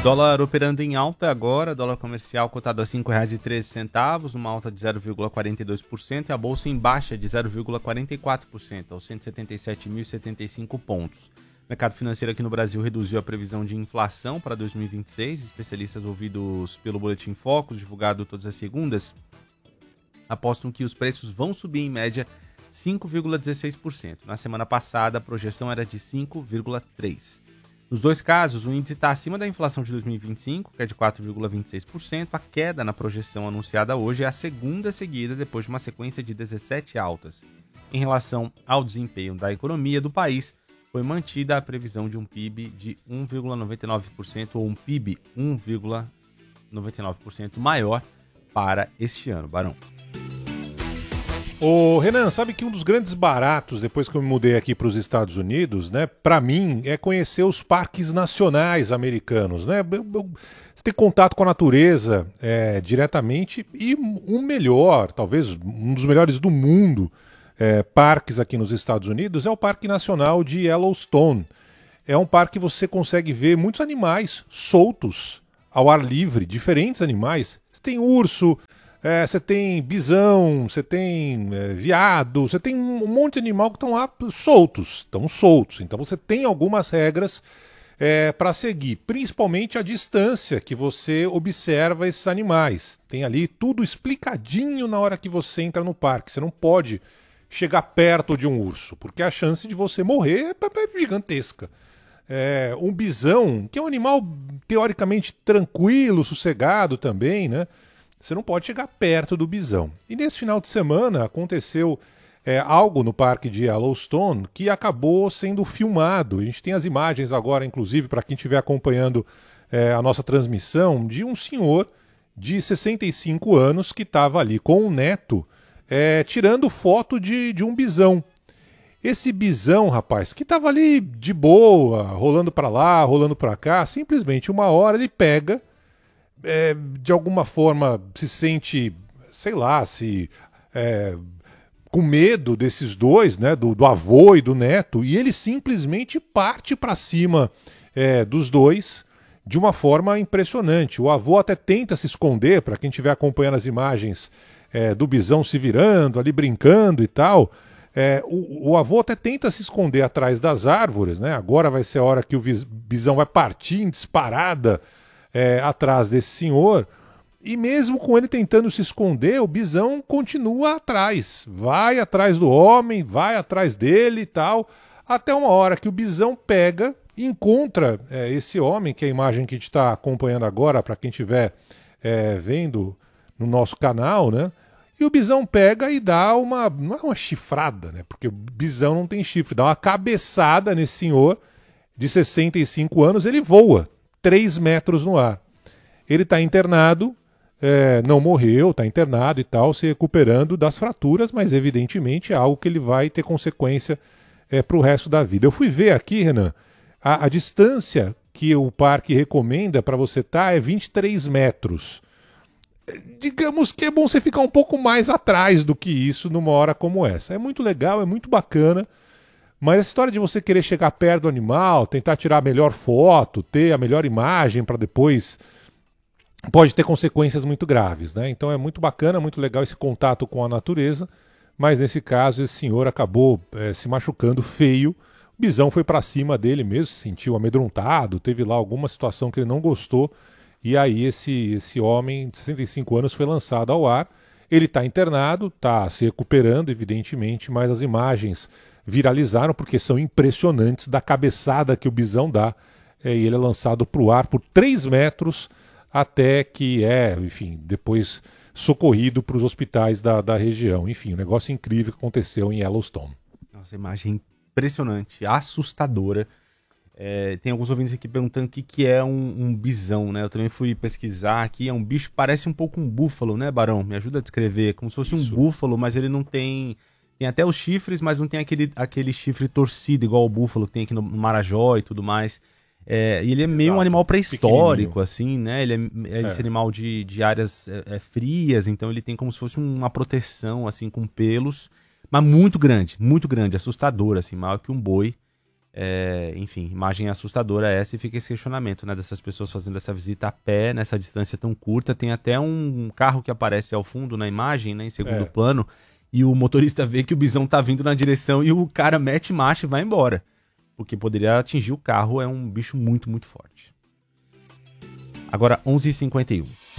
Dólar operando em alta agora, dólar comercial cotado a R$ 5,13, uma alta de 0,42%, e a bolsa em baixa de 0,44%, aos 177.075 pontos. O mercado financeiro aqui no Brasil reduziu a previsão de inflação para 2026. Especialistas ouvidos pelo Boletim Focus, divulgado todas as segundas, apostam que os preços vão subir em média 5,16%. Na semana passada, a projeção era de 5,3%. Nos dois casos, o índice está acima da inflação de 2025, que é de 4,26%. A queda na projeção anunciada hoje é a segunda seguida depois de uma sequência de 17 altas. Em relação ao desempenho da economia do país, foi mantida a previsão de um PIB de 1,99% ou um PIB 1,99% maior para este ano. Barão. Ô, Renan, sabe que um dos grandes baratos, depois que eu me mudei aqui para os Estados Unidos, né, para mim, é conhecer os parques nacionais americanos, né? Você ter contato com a natureza diretamente e um melhor, talvez um dos melhores do mundo, parques aqui nos Estados Unidos, é o Parque Nacional de Yellowstone. É um parque que você consegue ver muitos animais soltos ao ar livre, diferentes animais. Você tem urso, você tem bisão, você tem veado, você tem um monte de animal que estão lá soltos, estão soltos. Então você tem algumas regras para seguir, principalmente a distância que você observa esses animais. Tem ali tudo explicadinho na hora que você entra no parque. Você não pode chegar perto de um urso, porque a chance de você morrer é gigantesca. Um bisão, que é um animal teoricamente tranquilo, sossegado também, né? Você não pode chegar perto do bisão. E nesse final de semana aconteceu algo no parque de Yellowstone que acabou sendo filmado. A gente tem as imagens agora, inclusive, para quem estiver acompanhando a nossa transmissão, de um senhor de 65 anos que estava ali com o neto tirando foto de um bisão. Esse bisão, rapaz, que estava ali de boa, rolando para lá, rolando para cá, simplesmente uma hora ele pega, de alguma forma se sente, sei lá, com medo desses dois, né, do avô e do neto, e ele simplesmente parte para cima dos dois de uma forma impressionante. O avô até tenta se esconder, para quem estiver acompanhando as imagens do bisão se virando, ali brincando e tal. O avô até tenta se esconder atrás das árvores, né? Agora vai ser a hora que o bisão vai partir em disparada atrás desse senhor, e mesmo com ele tentando se esconder, o bisão continua atrás, vai atrás do homem, vai atrás dele e tal, até uma hora que o bisão pega, encontra esse homem, que é a imagem que a gente está acompanhando agora, para quem estiver vendo no nosso canal, né? E o bisão pega e dá não é uma chifrada, né? Porque o bisão não tem chifre, dá uma cabeçada nesse senhor de 65 anos, ele voa 3 metros no ar. Ele está internado, não morreu, está internado e tal, se recuperando das fraturas, mas evidentemente é algo que ele vai ter consequência para o resto da vida. Eu fui ver aqui, Renan, a distância que o parque recomenda para você estar é 23 metros. Digamos que é bom você ficar um pouco mais atrás do que isso numa hora como essa. É muito legal, é muito bacana. Mas a história de você querer chegar perto do animal, tentar tirar a melhor foto, ter a melhor imagem para depois, pode ter consequências muito graves, né? Então é muito bacana, muito legal esse contato com a natureza, mas nesse caso esse senhor acabou se machucando feio. O bisão foi para cima dele mesmo, se sentiu amedrontado, teve lá alguma situação que ele não gostou, e aí esse homem de 65 anos foi lançado ao ar. Ele está internado, está se recuperando, evidentemente, mas as imagens viralizaram porque são impressionantes da cabeçada que o bisão dá, e ele é lançado para o ar por 3 metros até que enfim, depois socorrido para os hospitais da região. Enfim, um negócio incrível que aconteceu em Yellowstone. Nossa, imagem impressionante, assustadora. Tem alguns ouvintes aqui perguntando o que é um bisão, né? Eu também fui pesquisar aqui, é um bicho que parece um pouco um búfalo, né, Barão? Me ajuda a descrever, como se fosse um búfalo, mas ele não tem... Tem até os chifres, mas não tem aquele chifre torcido, igual o búfalo que tem aqui no Marajó e tudo mais. E ele é meio um animal pré-histórico, assim, né? Ele é esse animal de áreas frias, então ele tem como se fosse uma proteção, assim, com pelos, mas muito grande, assustador, assim, maior que um boi. Enfim, imagem assustadora essa, e fica esse questionamento, né, dessas pessoas fazendo essa visita a pé nessa distância tão curta. Tem até um carro que aparece ao fundo na imagem, né, em segundo plano, e o motorista vê que o bisão tá vindo na direção e o cara mete marcha e vai embora, porque poderia atingir o carro. É um bicho muito, muito forte. Agora, 11h51.